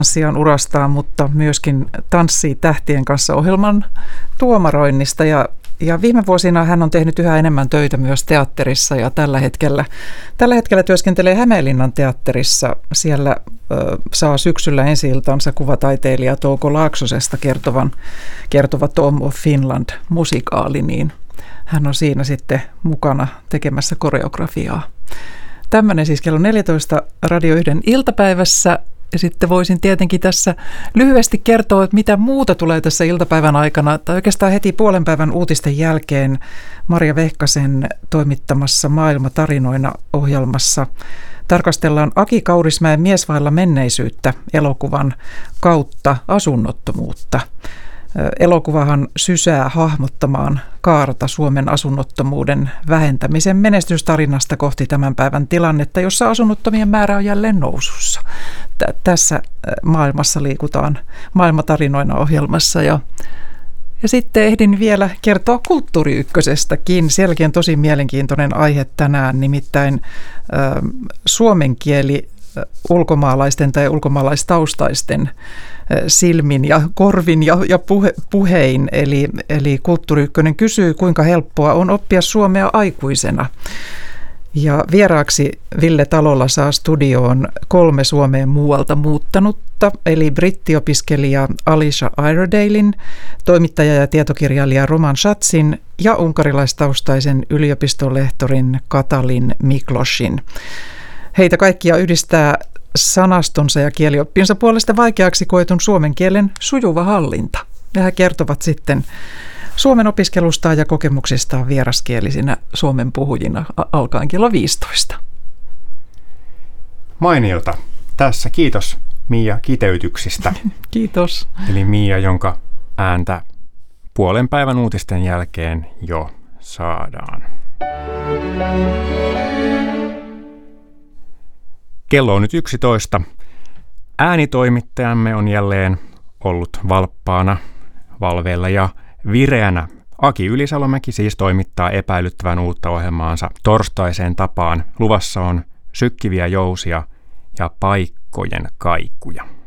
tanssijan urastaan, mutta myöskin Tanssii tähtien kanssa -ohjelman tuomaroinnista. Ja viime vuosina hän on tehnyt yhä enemmän töitä myös teatterissa ja tällä hetkellä työskentelee Hämeenlinnan teatterissa. Siellä saa syksyllä ensi-iltansa kuvataiteilija Touko Laaksosesta kertova Tom of Finland -musikaali, niin hän on siinä sitten mukana tekemässä koreografiaa. Tämmöinen siis kello 14 Radio 1 iltapäivässä. Ja sitten voisin tietenkin tässä lyhyesti kertoa, että mitä muuta tulee tässä iltapäivän aikana, tai oikeastaan heti puolen päivän uutisten jälkeen Marja Vehkasen toimittamassa Maailma tarinoina -ohjelmassa tarkastellaan Aki Kaurismäen Mies vailla menneisyyttä -elokuvan kautta asunnottomuutta. Elokuvahan sysää hahmottamaan kaarta Suomen asunnottomuuden vähentämisen menestystarinasta kohti tämän päivän tilannetta, jossa asunnottomien määrä on jälleen nousussa. Tässä maailmassa liikutaan Maailma tarinoina -ohjelmassa. Ja sitten ehdin vielä kertoa Kulttuuri Ykkösestäkin. Sielläkin on tosi mielenkiintoinen aihe tänään, nimittäin suomen kieli ulkomaalaisten tai ulkomaalaistaustaisten silmin ja korvin ja puhein. Eli Kulttuuri Ykkönen kysyy, kuinka helppoa on oppia suomea aikuisena. Ja vieraaksi Ville Talolla saa studioon 3 Suomeen muualta muuttanutta, eli brittiopiskelija Alicia Iredalein, toimittaja ja tietokirjailija Roman Schatzin ja unkarilaistaustaisen yliopistolehtorin Katalin Miklosin. Heitä kaikkia yhdistää sanastonsa ja kielioppinsa puolesta vaikeaksi koetun suomen kielen sujuva hallinta. Ja he kertovat sitten Suomen opiskelustaan ja kokemuksistaan vieraskielisinä Suomen puhujina alkaen kello 15. Mainiota. Tässä kiitos Mia kiteytyksistä. Kiitos. Eli Mia, jonka ääntä puolen päivän uutisten jälkeen jo saadaan. Kello on nyt 11. Äänitoimittajamme on jälleen ollut valppaana, valveilla ja vireänä. Aki Ylisalomäki siis toimittaa epäilyttävän uutta ohjelmaansa torstaiseen tapaan. Luvassa on sykkiviä jousia ja paikkojen kaikuja.